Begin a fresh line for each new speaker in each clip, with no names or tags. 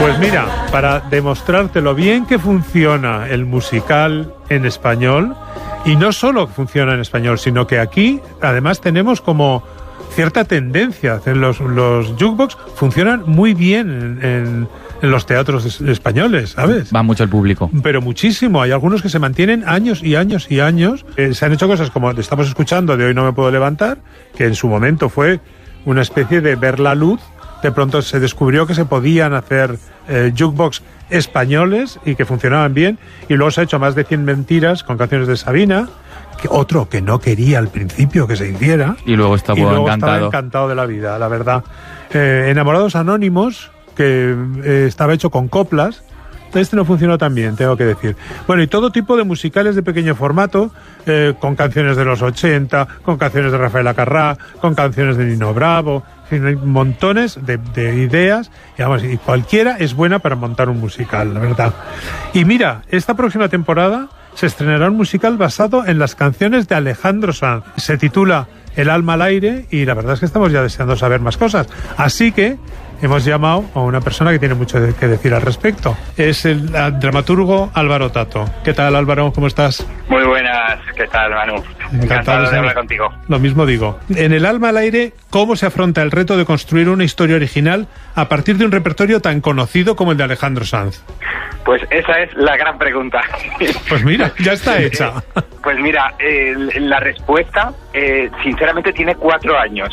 Pues mira, para demostrarte lo bien que funciona el musical en español, y no solo funciona en español, sino que aquí además tenemos como cierta tendencia. Los jukebox funcionan muy bien en los teatros españoles, ¿sabes?
Va mucho el público.
Pero muchísimo. Hay algunos que se mantienen años y años y años. Se han hecho cosas como estamos escuchando de Hoy no me puedo levantar, que en su momento fue una especie de ver la luz. De pronto se descubrió que se podían hacer jukebox españoles y que funcionaban bien. Y luego se ha hecho Más de 100 mentiras con canciones de Sabina, que otro que no quería al principio que se hiciera.
Y luego estaba
encantado de la vida, la verdad. Enamorados Anónimos, que estaba hecho con coplas. Este no funcionó tan bien, tengo que decir. Bueno, y todo tipo de musicales de pequeño formato, con canciones de los 80, con canciones de Rafael Acarrá, con canciones de Nino Bravo. En fin, hay montones de ideas, y cualquiera es buena para montar un musical, la verdad. Y mira, esta próxima temporada se estrenará un musical basado en las canciones de Alejandro Sanz. Se titula El alma al aire, y la verdad es que estamos ya deseando saber más cosas. Así que hemos llamado a una persona que tiene mucho que decir al respecto. Es el dramaturgo Álvaro Tato. ¿Qué tal, Álvaro? ¿Cómo estás?
Muy buenas. ¿Qué tal, Manu? Encantado de hablar contigo.
Lo mismo digo. En El alma al aire, ¿cómo se afronta el reto de construir una historia original a partir de un repertorio tan conocido como el de Alejandro Sanz?
Pues esa es la gran pregunta.
Pues mira, ya está hecha.
Pues mira, la respuesta, sinceramente, tiene 4 años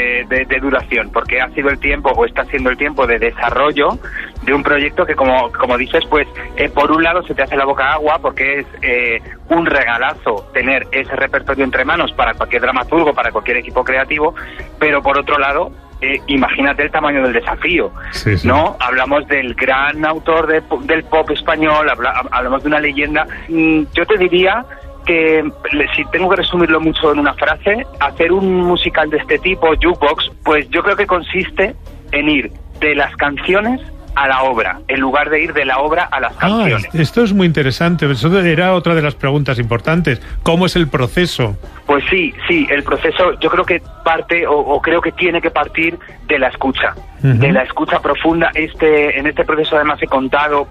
de duración, porque ha sido el tiempo, o está siendo el tiempo de desarrollo de un proyecto que, como dices, pues por un lado se te hace la boca agua, porque es un regalazo tener ese repertorio entre manos para cualquier dramaturgo, para cualquier equipo creativo, pero por otro lado, imagínate el tamaño del desafío, sí. ¿No? Hablamos del gran autor del pop español, hablamos de una leyenda. Yo te diría que, si tengo que resumirlo mucho en una frase, hacer un musical de este tipo, jukebox, pues yo creo que consiste en ir de las canciones a la obra, en lugar de ir de la obra a las canciones.
Esto es muy interesante. Eso era otra de las preguntas importantes. ¿Cómo es el proceso?
Pues sí, el proceso yo creo que parte, o creo que tiene que partir de la escucha, de la escucha profunda. En este proceso además he contado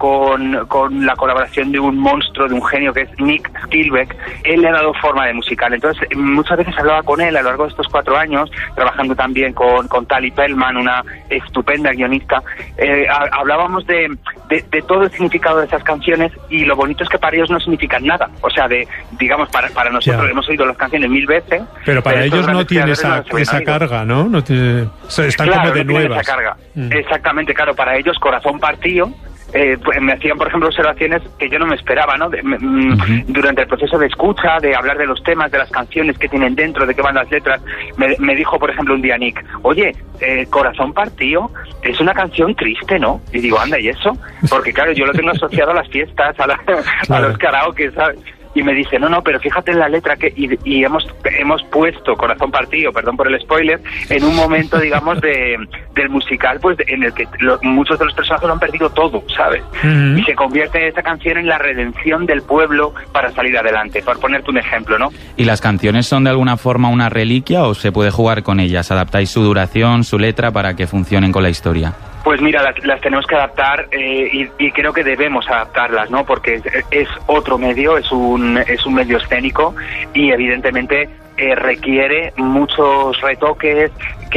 con la colaboración de un monstruo, de un genio que es Nick Skilbeck. Él le ha dado forma de musical. Entonces, muchas veces hablaba con él a lo largo de estos 4 años, trabajando también con Tali Pellman, una estupenda guionista. Hablábamos de todo el significado de esas canciones, y lo bonito es que para ellos no significan nada. O sea, digamos, para nosotros hemos oído las canciones 1000 veces.
Pero para ellos no tiene esa carga, ¿no? No tiene, están como de nuevas.
Esa carga. Exactamente, claro, para ellos Corazón Partido. Me hacían, por ejemplo, observaciones que yo no me esperaba, ¿no? Durante el proceso de escucha, de hablar de los temas, de las canciones que tienen dentro, de qué van las letras, me dijo, por ejemplo, un día Nick, oye, Corazón Partido es una canción triste, ¿no? Y digo, anda, ¿y eso? Porque claro, yo lo tengo asociado a las fiestas, a los karaoke, ¿sabes? Y me dice, no, pero fíjate en la letra y hemos puesto Corazón Partido, perdón por el spoiler, en un momento, digamos, del musical, pues en el que muchos de los personajes lo han perdido todo, ¿sabes? Y se convierte esta canción en la redención del pueblo para salir adelante, por ponerte un ejemplo, ¿no?
¿Y las canciones son de alguna forma una reliquia o se puede jugar con ellas? ¿Adaptáis su duración, su letra para que funcionen con la historia?
Pues mira, las tenemos que adaptar, y creo que debemos adaptarlas, ¿no? Porque es otro medio, es un medio escénico, y evidentemente requiere muchos retoques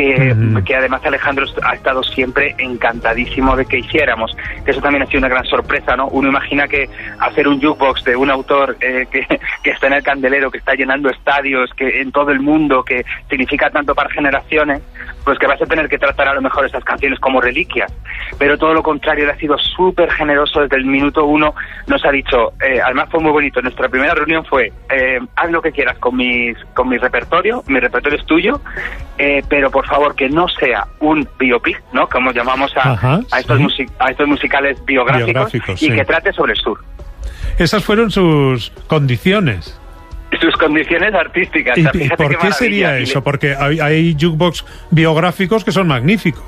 que además Alejandro ha estado siempre encantadísimo de que hiciéramos. Eso también ha sido una gran sorpresa, ¿no? Uno imagina que hacer un jukebox de un autor que está en el candelero, que está llenando estadios, que en todo el mundo, que significa tanto para generaciones, pues que vas a tener que tratar a lo mejor estas canciones como reliquias. Pero todo lo contrario, él ha sido súper generoso desde el minuto 1. Nos ha dicho, además fue muy bonito, nuestra primera reunión fue, haz lo que quieras con mi repertorio es tuyo, pero por favor que no sea un biopic, ¿no? Como llamamos a estos musicales biográficos, y sí, que trate sobre el sur.
Esas fueron sus condiciones.
Sus condiciones artísticas.
¿Y por qué sería eso? Porque hay jukebox biográficos que son magníficos.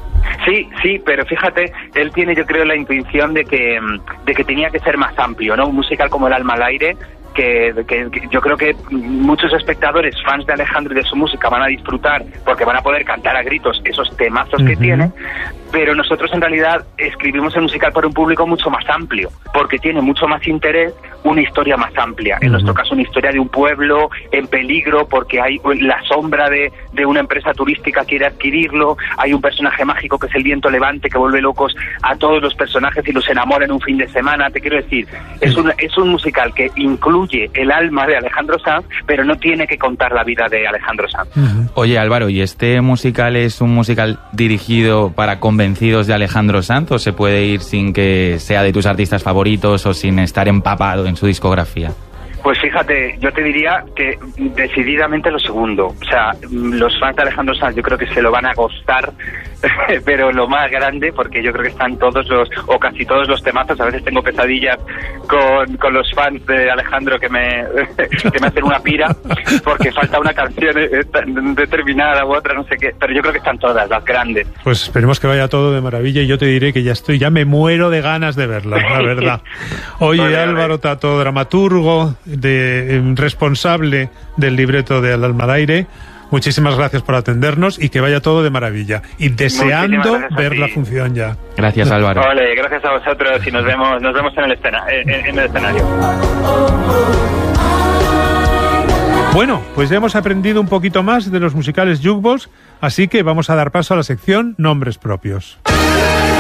Sí, pero fíjate, él tiene, yo creo, la intuición de que tenía que ser más amplio, ¿no? Un musical como El alma al aire, que yo creo que muchos espectadores, fans de Alejandro y de su música, van a disfrutar porque van a poder cantar a gritos esos temazos que tiene, pero nosotros en realidad escribimos el musical para un público mucho más amplio, porque tiene mucho más interés una historia más amplia. En nuestro caso, una historia de un pueblo en peligro porque hay la sombra de una empresa turística quiere adquirirlo, hay un personaje mágico que es el viento levante que vuelve locos a todos los personajes y los enamora en un fin de semana. Te quiero decir, es un musical que incluye el alma de Alejandro Sanz, pero no tiene que contar la vida de Alejandro Sanz.
Oye, Álvaro, ¿y este musical es un musical dirigido para convencidos de Alejandro Sanz o se puede ir sin que sea de tus artistas favoritos o sin estar empapado en su discografía?
Pues fíjate, yo te diría que decididamente lo segundo. O sea, los fans de Alejandro Sanz yo creo que se lo van a gustar, pero lo más grande, porque yo creo que están todos o casi todos los temazos. A veces tengo pesadillas con los fans de Alejandro que me hacen una pira porque falta una canción determinada u otra, no sé qué. Pero yo creo que están todas, las grandes.
Pues esperemos que vaya todo de maravilla y yo te diré que ya me muero de ganas de verla, la verdad. Oye, Álvaro Tato, dramaturgo, responsable del libreto de Al alma al aire, muchísimas gracias por atendernos y que vaya todo de maravilla. Y deseando ver la función ya.
Gracias, Álvaro.
Vale, gracias a vosotros y nos vemos en el escenario.
Bueno, pues ya hemos aprendido un poquito más de los musicales Jukebox, así que vamos a dar paso a la sección Nombres Propios.